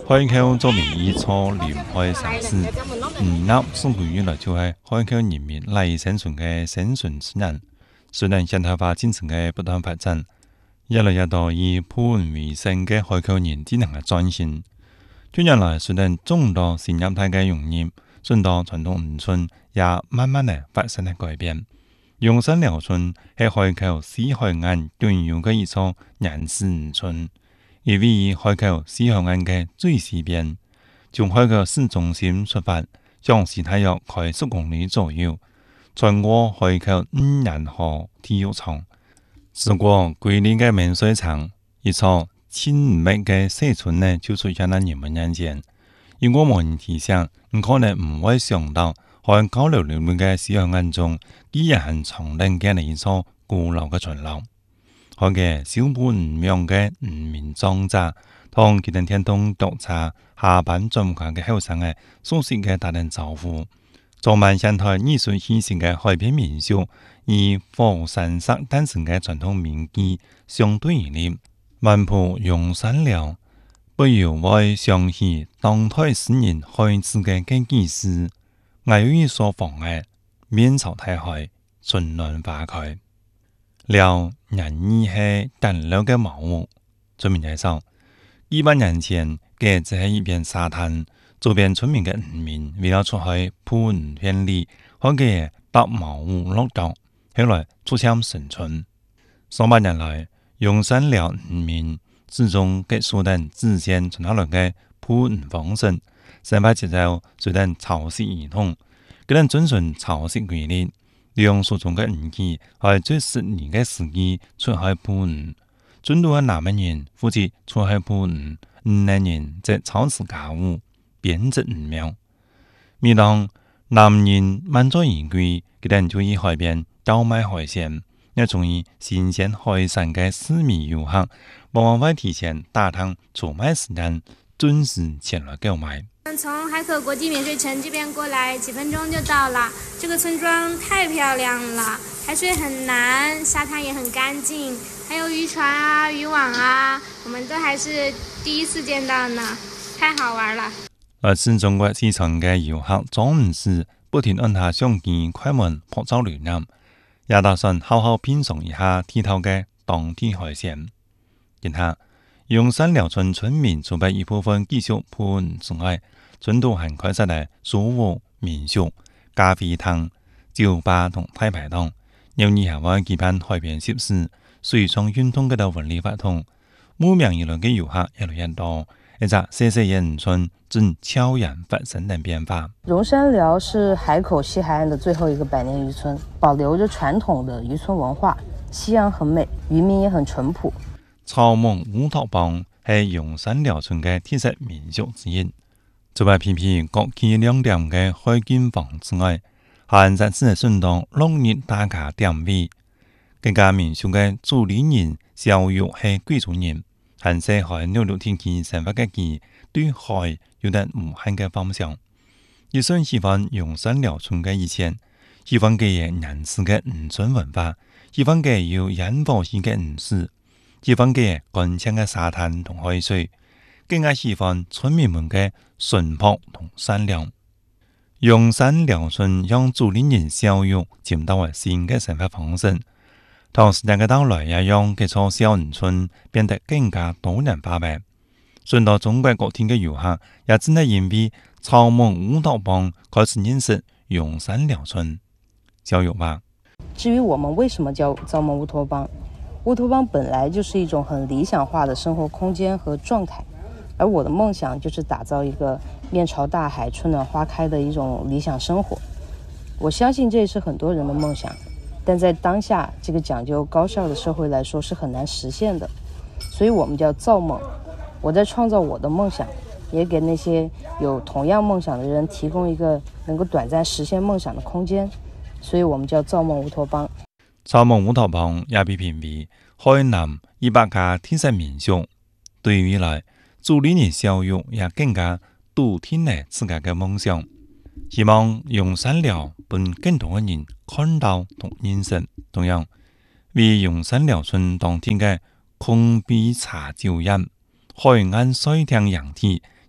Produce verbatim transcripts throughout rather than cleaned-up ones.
海口作为一座临海城市，嗯，那宋古语来就係海口人民嚟生存嘅生存指南。雖然現代化進程嘅不斷發展，越來越多以普運為生嘅海口人進行嘅轉型。近年來，雖然眾多新業態嘅融入，許多傳統漁村也慢慢地發生咗改變。陽山寮村係海口西海岸最有嘅一座原始漁村。而位於海口西海岸嘅最西邊，從海口市中心出發，向西大約開十公里左右，穿過海口五人河體育場，經過瑰麗嘅明水場，一座千五米嘅小村呢，就出現喺人們眼前。如果冇人提醒，你可能唔會想到，喺高樓林立嘅西海岸中，依然係藏定嘅一座古老嘅村落。海嘅小本唔樣嘅漁民莊稼，同佢哋天東獨茶下班進行嘅後生嘅熟悉嘅打聲招呼，裝滿現代藝術氣息嘅海邊民宿，以火山石誕生嘅傳統民居相對而立，漫步陽山寮，不由會想起當代詩人海子嘅嘅記事，還有一所房嘅面朝大海，春暖花開。寮人意係淡綠嘅茅屋，村民介紹，一百年前嘅只係一片沙灘，周邊村民嘅漁民為了出海捕魚便利，可嘅搭茅屋落腳，後來出現城村。上百年來，陽山寮漁民始終結束等自先傳下來嘅捕魚方式，生活節奏雖然潮汐異同，佢哋遵循潮汐規律。利用所種嘅漁具，喺最適宜嘅時機出海捕魚。眾多嘅男人負責出海捕魚，女人則操持家務、編織魚苗。每當男人滿載而歸，佢哋就以海邊倒賣海鮮。一種以新鮮海產嘅市民遊客，往往會提前打探出賣時間，準時前來購買。 從海口國際免稅城這邊過來，幾分鐘就到了。這個村莊太漂亮了，海水很藍，沙灘也很乾淨，還有漁船啊、漁網啊，我們都還是第一次見到呢，太好玩了。 來自中國市場嘅遊客總唔是不停按下相機快門拍照留念，也打算好好品嘗一下剔透嘅當地海鮮。然下陽山寮村村民除咗一部分繼續捕魚之外，村都還開設了書屋、民宿、咖啡廳、酒吧同大排檔，有二下灣舉辦海邊集市、水上運動嘅文理活動。慕名而來嘅遊客越來越多，一隻細細嘅漁村正悄然發生緊變化。 陽山寮是海口西海岸的最後一個百年漁村，保留着傳統的漁村文化，夕陽很美，漁民也很淳樸。 草蜢烏托邦係陽山寮村嘅特色民宿之一。除咗偏偏國際亮點嘅海景房之外，還在此順道落日打卡點位。這家民宿嘅主理人小玉係貴族人，很適合六六天氣生活嘅佢，對海有得無限嘅方向。亦算喜歡陽山寮村嘅以前，喜歡嘅嘢原始嘅漁村文化，喜歡嘅有煙火氣嘅漁市，喜歡嘅乾淨嘅沙灘同海水。更加喜歡村民們嘅淳樸同善良。陽山寮村讓主理人小玉尋到了新嘅生活方式，同時代嘅到來也讓這座小漁村變得更加多元化嘅。順道中國各地嘅遊客也真係因為草蜢烏托邦開始認識陽山寮村。小玉話： 至於我們為什麼叫草蜢烏托邦，烏托邦本來就是一種很理想化的生活空間和狀態。而我的夢想就是打造一個面朝大海、春暖花開的一種理想生活。我相信這也是很多人的夢想，但在當下這個講究高效的社會來說是很難實現的。所以我們叫造夢。我在創造我的夢想，也給那些有同樣夢想的人提供一個能夠短暫實現夢想的空間。所以我們叫造夢烏托邦。 草蜢烏托邦也被評為海南一百家特色民宿。對於未來，主理人小玉也更加篤定了自家嘅夢想，希望陽山寮俾更多嘅人看到同認識。同樣，為陽山寮村當天嘅空杯茶酒飲、海岸水天陽氣，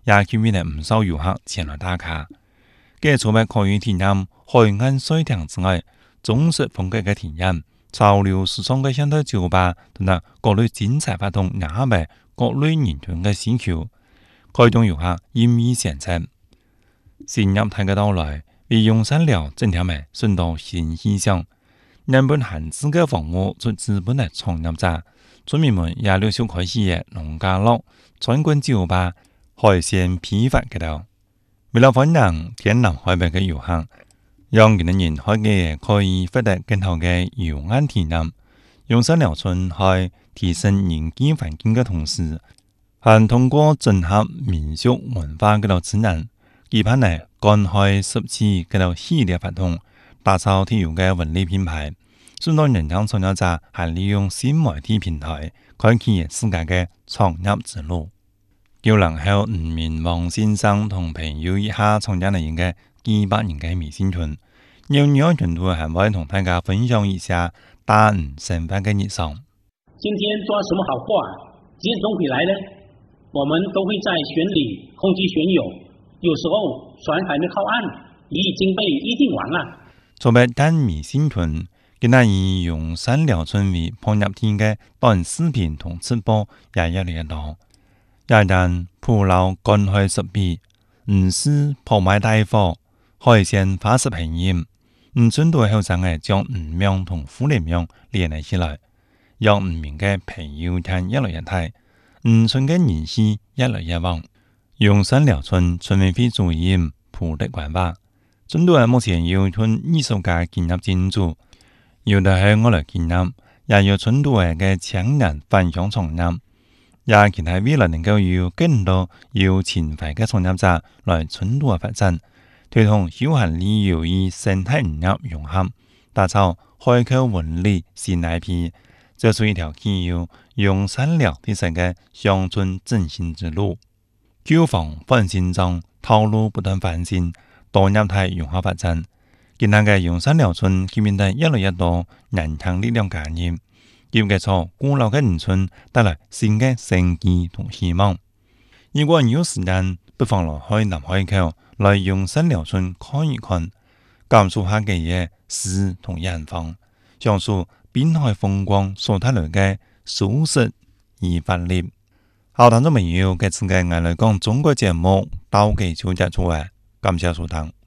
也吸引了唔少遊客前來打卡。嘅除咗可以體驗海岸水亭之外，中式風格嘅體驗、潮流時尚嘅現代酒吧同埋各類精彩活動，也為各類人群嘅需求，開動遊客任意選擇。新業態嘅到來，為用山寮整條嘅順道新氣象。原本閒置嘅房屋做資本嘅創業者，村民們也陸續開始嘅農家樂、餐館酒吧、海鮮批發嗰度。為了歡迎天南海北嘅遊客，讓佢哋人開嘅可以獲得更好嘅遊玩體驗。用山寮村喺提升人居環境嘅同時，還通過整合民俗文化嗰度資源，期盼嚟幹開十次嗰度系列活動，打造體育嘅文旅品牌。順道人將創業者還利用新媒體平台，開啟自家嘅創業之路。叫人後吳明王先生同朋友一下創建了一個幾百人嘅微信群，有nhiều程度還會同大家分享一下大吳生活嘅日常。 今天抓什麼好貨？幾點鐘回來呢？我們都會在選里空機選友，有時候船還沒靠岸，已經被預定完了。 做白單微信群，佢那以用山寮村為碰入天嘅短視頻同直播也越來越多。也但鋪路乾開十筆，唔是鋪賣大貨，海鮮花式平驗，唔准對後生嘅將吳명同虎年명連繫起來，讓吳明嘅朋友圈越來越大，吳村嘅人氣越來越旺。用山寮村村委會主任蒲德關話，村度目前有村二十家建業進駐，有的係我來建業，也有村度嘅青年返鄉創業。也期待未來能夠有更多有前輩嘅創業者來村度發展，推動休閒旅遊與生態農業融合，打造海口文旅新 I P， 這是一條具有用山寮特色嘅鄉村振興之路。舊房翻新中，套路不斷翻新，多業態融合發展。今日嘅用山寮村吸引得越來越多年輕力量加入。要嘅錯，古老嘅農村帶來新嘅生機同希望。如果有時間，不妨來海南海口，來用山寮村看一看，感受下嘅嘢詩同遠方，享受濱海風光所帶來嘅舒適而發力。好，聽眾朋友，這次嘅我來講中國節目到嘅就結束啊，感謝收聽。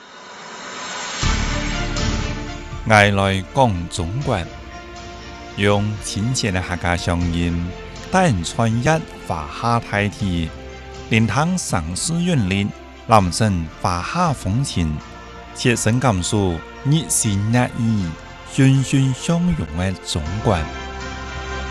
我來講中國。用親切的客家聲音，帶人穿越華夏大地，聆聽城市韻律，攬勝華夏風情，切身感受熱情熱意、欣欣相融的中國。